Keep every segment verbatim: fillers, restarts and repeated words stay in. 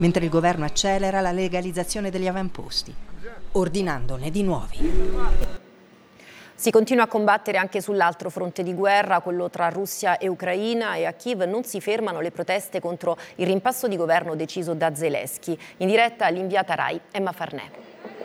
mentre il governo accelera la legalizzazione degli avamposti, ordinandone di nuovi. Si continua a combattere anche sull'altro fronte di guerra, quello tra Russia e Ucraina, e a Kiev non si fermano le proteste contro il rimpasto di governo deciso da Zelensky. In diretta l'inviata Rai Emma Farnè.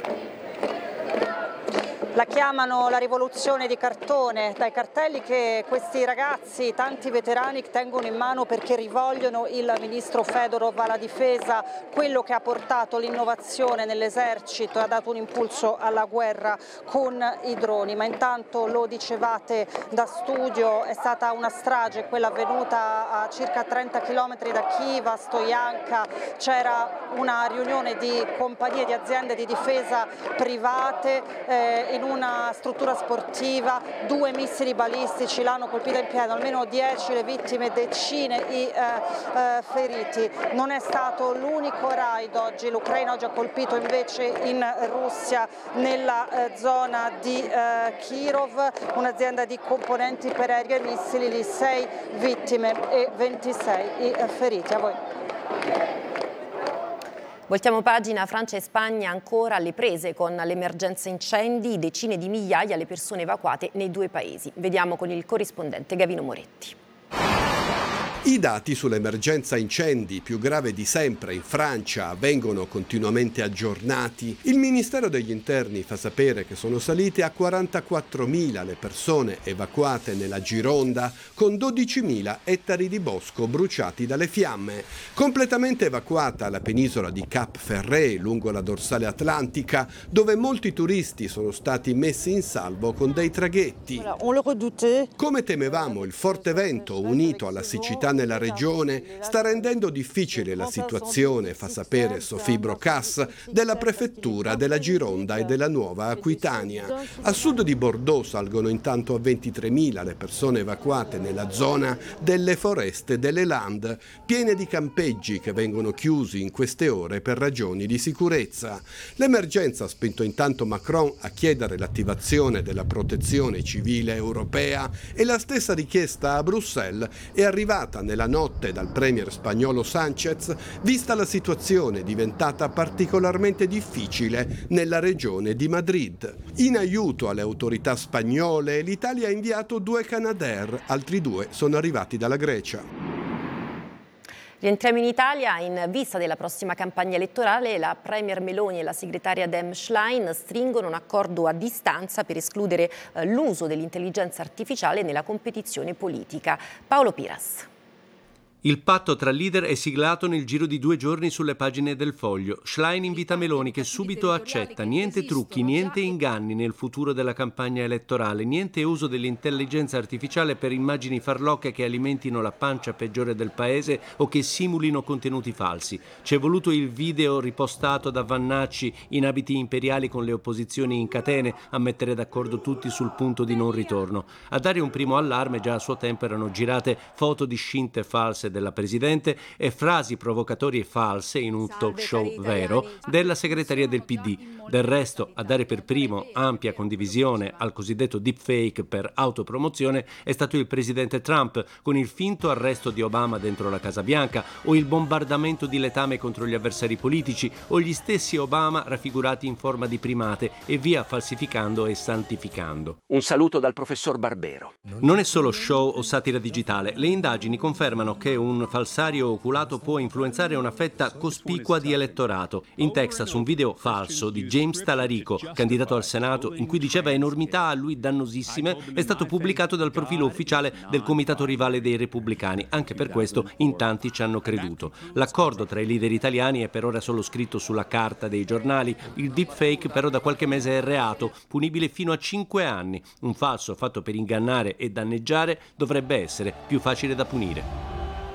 La chiamano la rivoluzione di cartone, dai cartelli che questi ragazzi, tanti veterani, tengono in mano perché rivogliono il ministro Fedorov alla difesa, quello che ha portato l'innovazione nell'esercito e ha dato un impulso alla guerra con i droni. Ma intanto, lo dicevate da studio, è stata una strage, quella avvenuta a circa trenta chilometri da Kiev, a Stojanka. C'era una riunione di compagnie, di aziende di difesa private eh, in una struttura sportiva, due missili balistici l'hanno colpita in pieno, almeno dieci le vittime, decine i eh, eh, feriti. Non è stato l'unico raid oggi, l'Ucraina oggi ha colpito invece in Russia, nella eh, zona di eh, Kirov, un'azienda di componenti per aerei e missili, lì sei vittime e ventisei i eh, feriti. A voi. Voltiamo pagina. Francia e Spagna ancora alle prese con l'emergenza incendi, decine di migliaia le persone evacuate nei due paesi. Vediamo con il corrispondente Gavino Moretti. I dati sull'emergenza incendi, più grave di sempre in Francia, vengono continuamente aggiornati. Il Ministero degli Interni fa sapere che sono salite a quarantaquattromila le persone evacuate nella Gironda, con dodicimila ettari di bosco bruciati dalle fiamme. Completamente evacuata la penisola di Cap Ferret, lungo la dorsale atlantica, dove molti turisti sono stati messi in salvo con dei traghetti. Come temevamo, il forte vento, unito alla siccità nella regione, sta rendendo difficile la situazione, fa sapere Sophie Brocas della prefettura della Gironda e della Nuova Aquitania. A sud di Bordeaux salgono intanto a ventitremila le persone evacuate nella zona delle foreste delle Landes, piene di campeggi che vengono chiusi in queste ore per ragioni di sicurezza. L'emergenza ha spinto intanto Macron a chiedere l'attivazione della protezione civile europea e la stessa richiesta a Bruxelles è arrivata nella notte dal premier spagnolo Sánchez, vista la situazione diventata particolarmente difficile nella regione di Madrid. In aiuto alle autorità spagnole, l'Italia ha inviato due Canadair, altri due sono arrivati dalla Grecia. Rientriamo in Italia. In vista della prossima campagna elettorale, la premier Meloni e la segretaria Dem Schlein stringono un accordo a distanza per escludere eh, l'uso dell'intelligenza artificiale nella competizione politica. Paolo Piras. Il patto tra leader è siglato nel giro di due giorni sulle pagine del Foglio. Schlein invita Meloni, che subito accetta niente trucchi, niente inganni nel futuro della campagna elettorale, niente uso dell'intelligenza artificiale per immagini farlocche che alimentino la pancia peggiore del paese o che simulino contenuti falsi. C'è voluto il video ripostato da Vannacci in abiti imperiali con le opposizioni in catene a mettere d'accordo tutti sul punto di non ritorno. A dare un primo allarme, già a suo tempo erano girate foto di scinte false della Presidente e frasi provocatorie false in un talk show vero della segreteria del P D. Del resto, a dare per primo ampia condivisione al cosiddetto deepfake per autopromozione è stato il presidente Trump, con il finto arresto di Obama dentro la Casa Bianca, o il bombardamento di letame contro gli avversari politici, o gli stessi Obama raffigurati in forma di primate e via falsificando e santificando. Un saluto dal professor Barbero. Non è solo show o satira digitale. Le indagini confermano che un falsario oculato può influenzare una fetta cospicua di elettorato. In Texas un video falso di James Talarico, candidato al Senato, in cui diceva enormità a lui dannosissime, è stato pubblicato dal profilo ufficiale del comitato rivale dei repubblicani. Anche per questo in tanti ci hanno creduto. L'accordo tra i leader italiani è per ora solo scritto sulla carta dei giornali. Il deepfake però da qualche mese è reato, punibile fino a cinque anni. Un falso fatto per ingannare e danneggiare dovrebbe essere più facile da punire.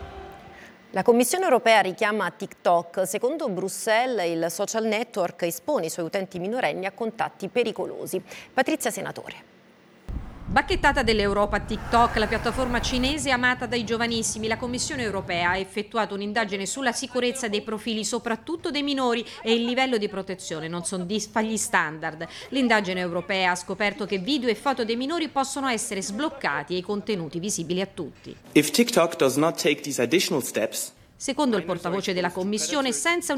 La Commissione europea richiama TikTok. Secondo Bruxelles, il social network espone i suoi utenti minorenni a contatti pericolosi. Patrizia Senatore. Bacchettata dell'Europa TikTok, la piattaforma cinese amata dai giovanissimi. La Commissione europea ha effettuato un'indagine sulla sicurezza dei profili, soprattutto dei minori, e il livello di protezione non soddisfa gli standard. L'indagine europea ha scoperto che video e foto dei minori possono essere sbloccati e i contenuti visibili a tutti. If TikTok does not take these additional steps, Secondo il portavoce della Commissione, senza